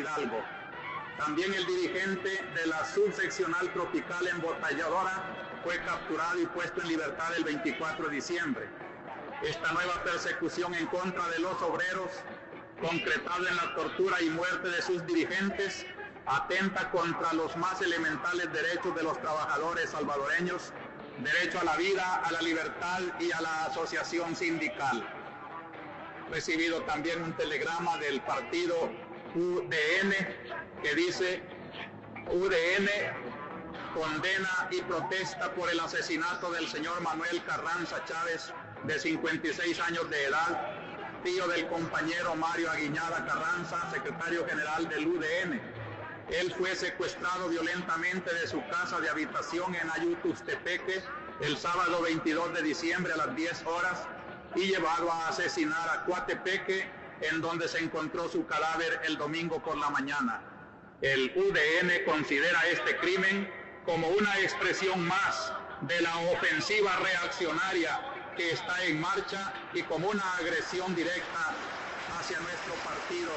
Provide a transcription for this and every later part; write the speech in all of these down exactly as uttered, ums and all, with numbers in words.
Hidalgo. También el dirigente de la subseccional tropical embotelladora fue capturado y puesto en libertad el veinticuatro de diciembre. Esta nueva persecución en contra de los obreros, concretada en la tortura y muerte de sus dirigentes, atenta contra los más elementales derechos de los trabajadores salvadoreños, derecho a la vida, a la libertad y a la asociación sindical. He recibido también un telegrama del partido U D N que dice: U D N condena y protesta por el asesinato del señor Manuel Carranza Chávez, de cincuenta y seis años de edad, tío del compañero Mario Aguiñada Carranza, secretario general del U D N. Él fue secuestrado violentamente de su casa de habitación en Ayutustepeque el sábado veintidós de diciembre a las diez horas y llevado a asesinar a Coatepeque, en donde se encontró su cadáver el domingo por la mañana. El U D N considera este crimen como una expresión más de la ofensiva reaccionaria que está en marcha y como una agresión directa hacia nuestro partido.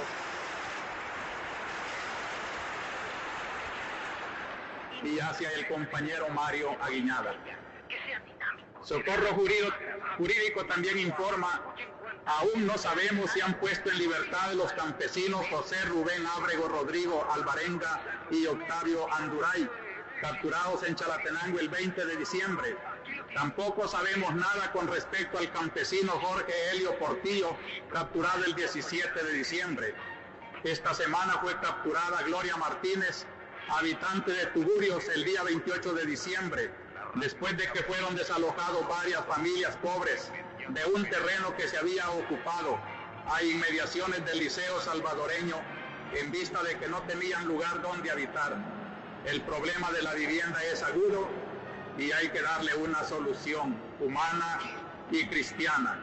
Y hacia el compañero Mario Aguiñada. Socorro Jurídico también informa: aún no sabemos si han puesto en libertad los campesinos José Rubén Ábrego Rodrigo Alvarenga y Octavio Anduray, capturados en Chalatenango el veinte de diciembre. Tampoco sabemos nada con respecto al campesino Jorge Helio Portillo, capturado el diecisiete de diciembre. Esta semana fue capturada Gloria Martínez, habitante de Tugurios, el día veintiocho de diciembre, después de que fueron desalojados varias familias pobres de un terreno que se había ocupado a inmediaciones del Liceo Salvadoreño, en vista de que no tenían lugar donde habitar. El problema de la vivienda es agudo y hay que darle una solución humana y cristiana.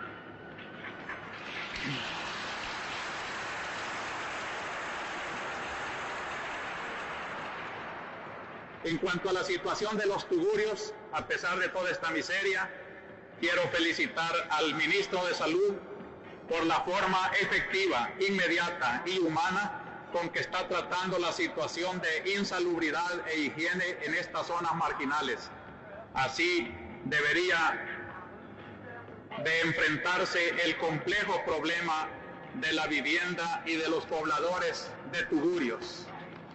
En cuanto a la situación de los tugurios, a pesar de toda esta miseria, quiero felicitar al ministro de Salud por la forma efectiva, inmediata y humana con que está tratando la situación de insalubridad e higiene en estas zonas marginales. Así debería de enfrentarse el complejo problema de la vivienda y de los pobladores de Tugurios.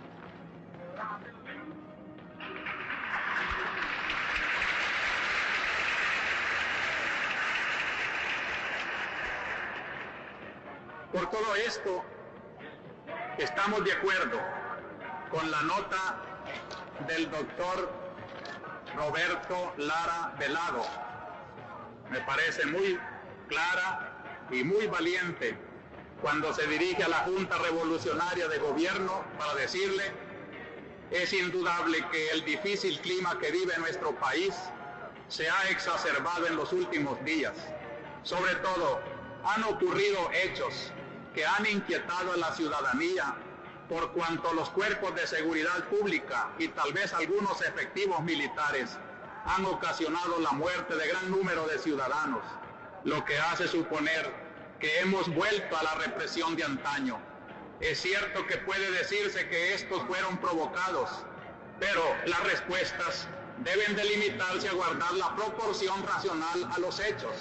Por todo esto, estamos de acuerdo con la nota del doctor Roberto Lara Velado. Me parece muy clara y muy valiente cuando se dirige a la Junta Revolucionaria de Gobierno para decirle: es indudable que el difícil clima que vive nuestro país se ha exacerbado en los últimos días. Sobre todo, han ocurrido hechos que han inquietado a la ciudadanía, por cuanto los cuerpos de seguridad pública y tal vez algunos efectivos militares han ocasionado la muerte de gran número de ciudadanos, lo que hace suponer que hemos vuelto a la represión de antaño. Es cierto que puede decirse que estos fueron provocados, pero las respuestas deben delimitarse a guardar la proporción racional a los hechos.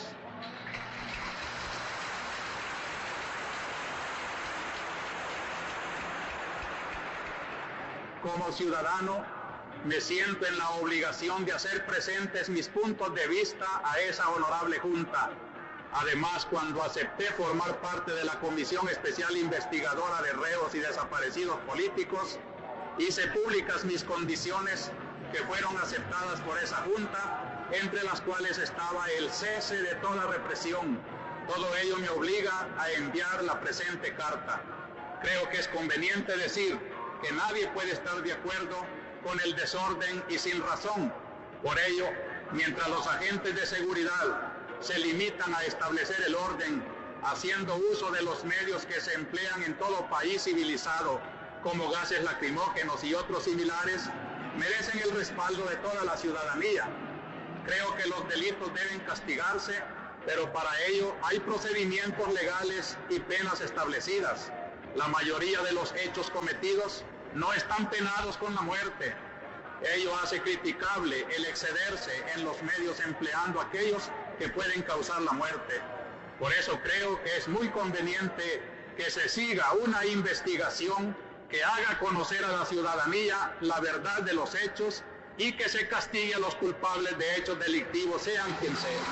Como ciudadano, me siento en la obligación de hacer presentes mis puntos de vista a esa honorable Junta. Además, cuando acepté formar parte de la Comisión Especial Investigadora de Reos y Desaparecidos Políticos, hice públicas mis condiciones que fueron aceptadas por esa Junta, entre las cuales estaba el cese de toda represión. Todo ello me obliga a enviar la presente carta. Creo que es conveniente decir que nadie puede estar de acuerdo con el desorden y sin razón. Por ello, mientras los agentes de seguridad se limitan a establecer el orden, haciendo uso de los medios que se emplean en todo país civilizado, como gases lacrimógenos y otros similares, merecen el respaldo de toda la ciudadanía. Creo que los delitos deben castigarse, pero para ello hay procedimientos legales y penas establecidas. La mayoría de los hechos cometidos no están penados con la muerte. Ello hace criticable el excederse en los medios empleando aquellos que pueden causar la muerte. Por eso creo que es muy conveniente que se siga una investigación que haga conocer a la ciudadanía la verdad de los hechos y que se castigue a los culpables de hechos delictivos, sean quien sean.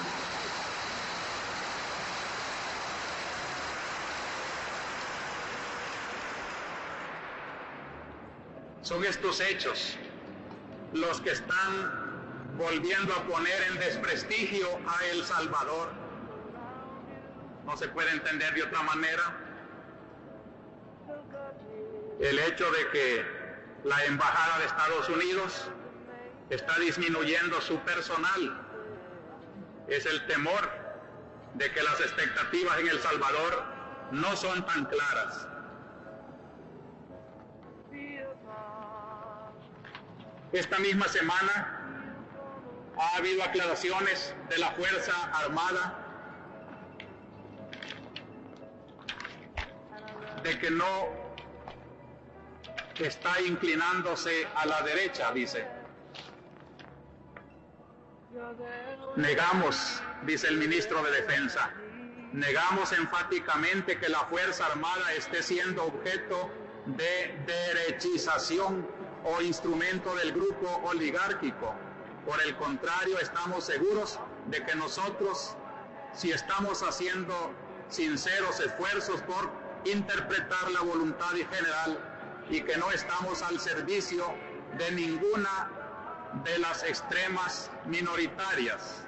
Son estos hechos los que están volviendo a poner en desprestigio a El Salvador. No se puede entender de otra manera el hecho de que la Embajada de Estados Unidos está disminuyendo su personal. Es el temor de que las expectativas en El Salvador no son tan claras. Esta misma semana ha habido aclaraciones de la Fuerza Armada de que no está inclinándose a la derecha, dice. Negamos, dice el ministro de Defensa, negamos enfáticamente que la Fuerza Armada esté siendo objeto de derechización o instrumento del grupo oligárquico. Por el contrario, estamos seguros de que nosotros, si estamos haciendo sinceros esfuerzos por interpretar la voluntad general y que no estamos al servicio de ninguna de las extremas minoritarias.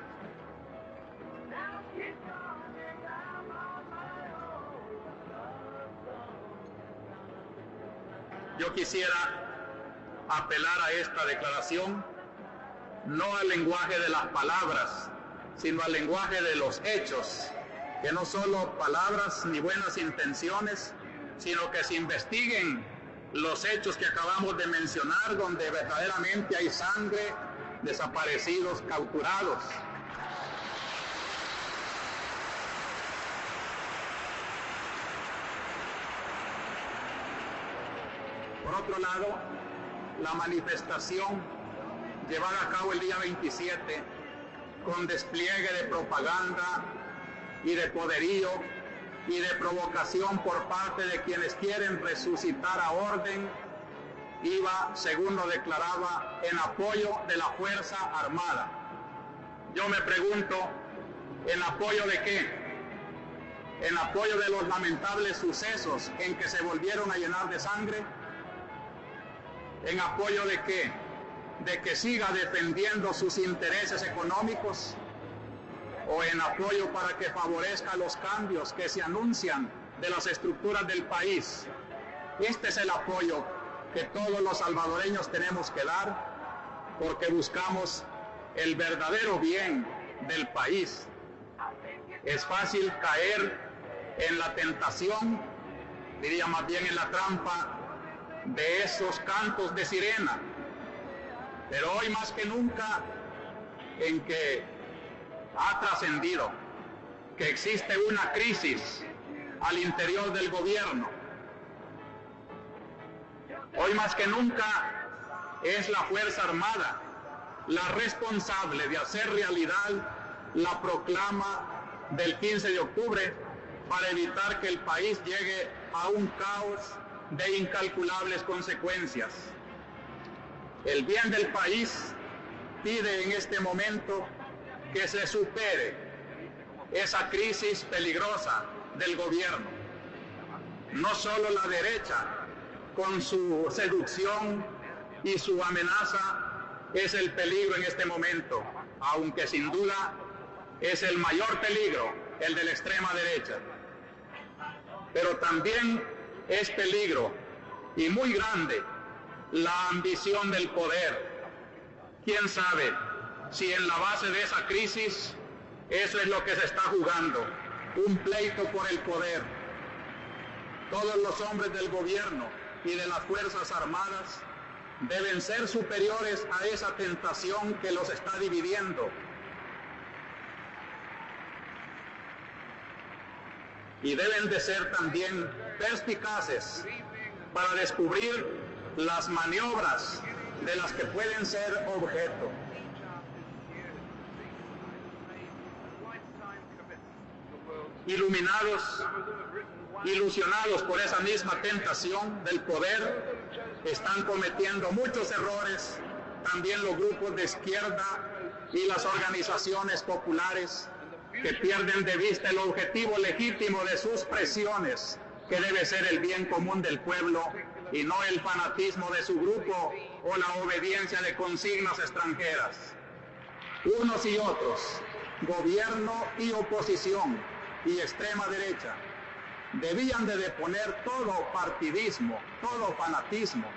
Yo quisiera apelar a esta declaración, no al lenguaje de las palabras, sino al lenguaje de los hechos, que no solo palabras ni buenas intenciones, sino que se investiguen los hechos que acabamos de mencionar, donde verdaderamente hay sangre, desaparecidos, capturados. Por otro lado, la manifestación llevada a cabo el día veintisiete con despliegue de propaganda y de poderío y de provocación por parte de quienes quieren resucitar a orden, iba, según lo declaraba, en apoyo de la Fuerza Armada. Yo me pregunto, ¿en apoyo de qué? ¿En apoyo de los lamentables sucesos en que se volvieron a llenar de sangre? ¿En apoyo de qué? ¿De que siga defendiendo sus intereses económicos? ¿O en apoyo para que favorezca los cambios que se anuncian de las estructuras del país? Este es el apoyo que todos los salvadoreños tenemos que dar, porque buscamos el verdadero bien del país. Es fácil caer en la tentación, diría más bien en la trampa, de esos cantos de sirena. Pero hoy más que nunca, en que ha trascendido que existe una crisis al interior del gobierno, hoy más que nunca es la Fuerza Armada la responsable de hacer realidad la proclama del quince de octubre para evitar que el país llegue a un caos de incalculables consecuencias. El bien del país pide en este momento que se supere esa crisis peligrosa del gobierno. No solo la derecha, con su seducción y su amenaza, es el peligro en este momento, aunque sin duda es el mayor peligro el de la extrema derecha. Pero también es peligro, y muy grande, la ambición del poder. ¿Quién sabe si en la base de esa crisis eso es lo que se está jugando? Un pleito por el poder. Todos los hombres del gobierno y de las Fuerzas Armadas deben ser superiores a esa tentación que los está dividiendo. y deben de ser también perspicaces para descubrir las maniobras de las que pueden ser objeto. Iluminados, ilusionados por esa misma tentación del poder, están cometiendo muchos errores también los grupos de izquierda y las organizaciones populares, que pierden de vista el objetivo legítimo de sus presiones, que debe ser el bien común del pueblo y no el fanatismo de su grupo o la obediencia de consignas extranjeras. Unos y otros, gobierno y oposición y extrema derecha, debían de deponer todo partidismo, todo fanatismo,